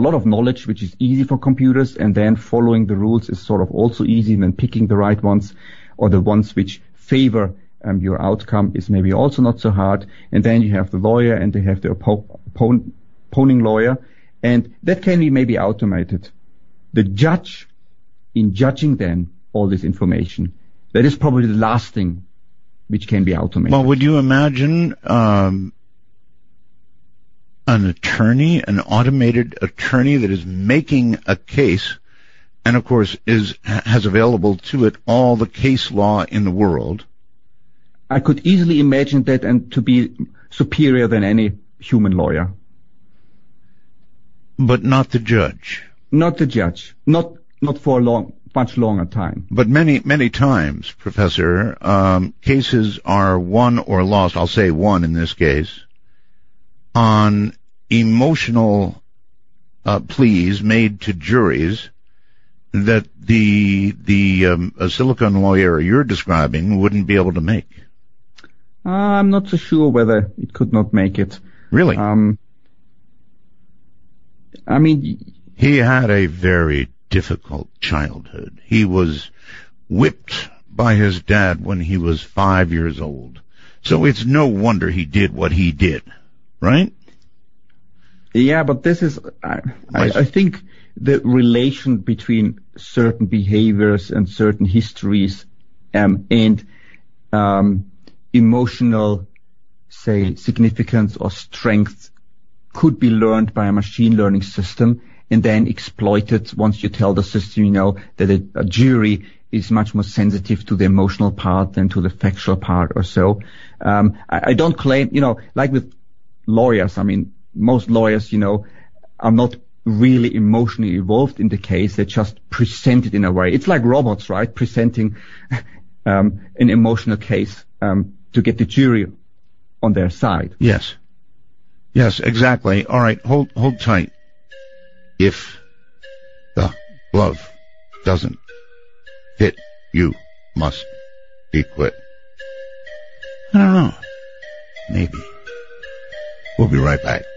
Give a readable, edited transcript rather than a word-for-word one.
lot of knowledge, which is easy for computers, and then following the rules is sort of also easy, and then picking the right ones or the ones which favor your outcome is maybe also not so hard. And then you have the lawyer, and they have the opposing lawyer, and that can be maybe automated. The judge, in judging then all this information, that is probably the last thing which can be automated. Well, would you imagine an attorney, an automated attorney that is making a case, and of course has available to it all the case law in the world? I could easily imagine that, and to be superior than any human lawyer. But not the judge. Not the judge. Not for a much longer time. But many times, Professor, cases are won or lost, I'll say won in this case, on emotional pleas made to juries that a Silicon lawyer you're describing wouldn't be able to make. I'm not so sure whether it could not make it. Really? I mean, he had a very difficult childhood. He was whipped by his dad when he was 5 years old. So it's no wonder he did what he did, right? Yeah, but this is, I think the relation between certain behaviors and certain histories and emotional, say, significance or strength could be learned by a machine learning system and then exploited once you tell the system, that a jury is much more sensitive to the emotional part than to the factual part or so. I don't claim, like with lawyers, I mean, most lawyers, are not really emotionally involved in the case. They just present it in a way. It's like robots, right? Presenting an emotional case to get the jury on their side. Yes. Yes, exactly. All right, hold tight. If the glove doesn't fit, you must be quit. I don't know. Maybe. We'll be right back.